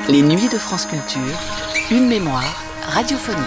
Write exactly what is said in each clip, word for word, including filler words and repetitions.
Les Nuits de France Culture, une mémoire radiophonique.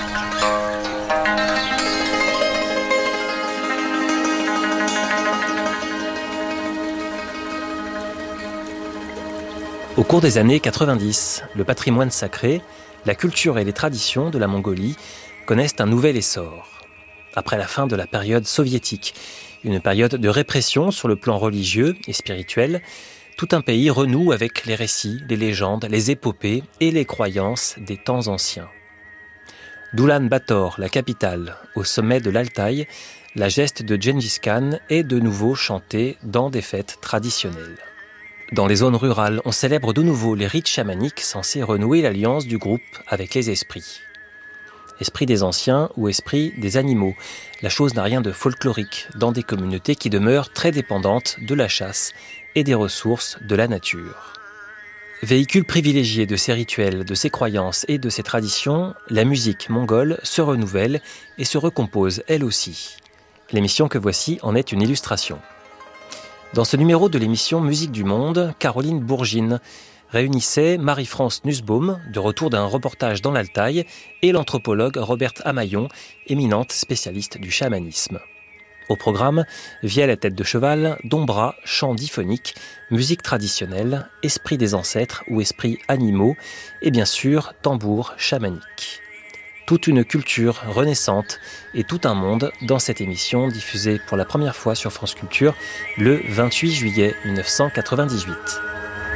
Au cours des années quatre-vingt-dix, le patrimoine sacré, la culture et les traditions de la Mongolie connaissent un nouvel essor. Après la fin de la période soviétique, une période de répression sur le plan religieux et spirituel, tout un pays renoue avec les récits, les légendes, les épopées et les croyances des temps anciens. d'Oulan-Bator, la capitale, au sommet de l'Altaï, la geste de Gengis Khan est de nouveau chantée dans des fêtes traditionnelles. Dans les zones rurales, on célèbre de nouveau les rites chamaniques censés renouer l'alliance du groupe avec les esprits. Esprit des anciens ou esprit des animaux, la chose n'a rien de folklorique dans des communautés qui demeurent très dépendantes de la chasse et des ressources de la nature. Véhicule privilégié de ces rituels, de ces croyances et de ces traditions, la musique mongole se renouvelle et se recompose elle aussi. L'émission que voici en est une illustration. Dans ce numéro de l'émission Musique du Monde, Caroline Bourgine réunissait Marie-France Nussbaum, de retour d'un reportage dans l'Altaï, et l'anthropologue Robert Amaillon, éminente spécialiste du chamanisme. Au programme, via la tête de cheval, dombra, chant diphonique, musique traditionnelle, esprit des ancêtres ou esprits animaux, et bien sûr, tambour chamanique. Toute une culture renaissante et tout un monde dans cette émission diffusée pour la première fois sur France Culture le vingt-huit juillet mille neuf cent quatre-vingt-dix-huit.